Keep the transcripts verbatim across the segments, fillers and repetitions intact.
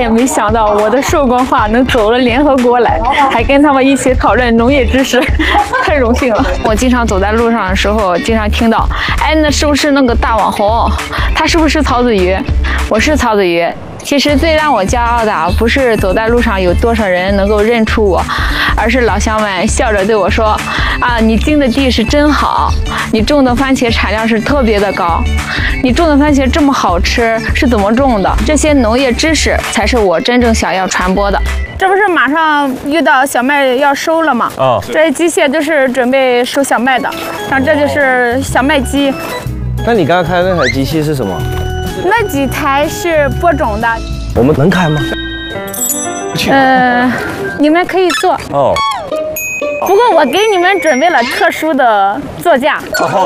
也没想到我的寿光话能走了联合国来，还跟他们一起讨论农业知识，太荣幸了。我经常走在路上的时候，经常听到，哎，那是不是那个大网红？他是不是曹子瑜？我是曹子瑜。其实最让我骄傲的，不是走在路上有多少人能够认出我，而是老乡们笑着对我说：“啊，你经的地是真好，你种的番茄产量是特别的高，你种的番茄这么好吃，是怎么种的？”这些农业知识才是我真正想要传播的。这不是马上遇到小麦要收了吗？啊，这些机械都是准备收小麦的，像这就是小麦机。 那你刚刚开的那台机器是什么？ 那几台是播种的。 我们能开吗？ 呃，你们可以坐。哦。不过我给你们准备了特殊的座驾。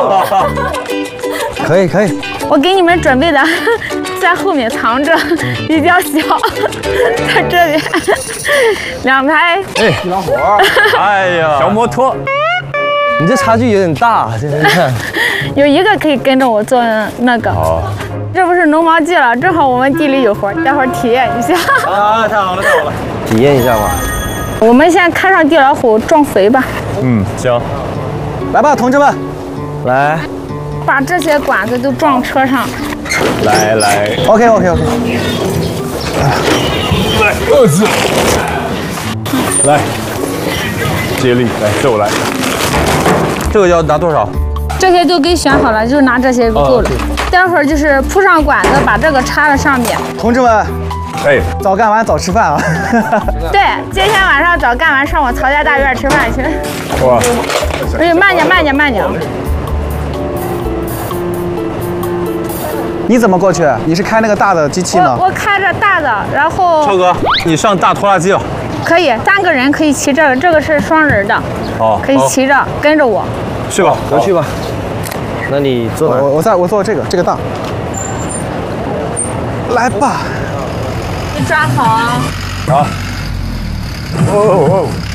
可以可以。 我给你们准备的在后面藏着，比较小，在这边两台。 哎，一把火。哎呀，小摩托。你这差距有点大，这你看。 有一个可以跟着我做那个。哦。这不是农忙季了，正好我们地里有活，待会儿体验一下。 啊，太好了，太好了！体验一下吧。 我们先开上地老虎撞肥吧。 嗯，行。来吧，同志们，来。 把这些管子都撞车上。 来来。OK OK OK。来，二字。来，接力，来，这我来。这个要拿多少？ 这些都给选好了，就拿这些就够了。待会儿就是铺上管子，把这个插在上面。 同志们，哎，早干完早吃饭啊！ 对，今天晚上早干完，上我曹家大院吃饭去。哇！哎，慢点，慢点，慢点。 你怎么过去？你是开那个大的机器吗？ 我我开着大的，然后。 超哥，你上大拖拉机了。 可以，三个人可以骑这个，这个是双人的。哦。可以骑着跟着我。 去吧，我去吧。那你坐哪？ 我我在我坐这个这个大。来吧。 你抓好啊。 好。哦哦。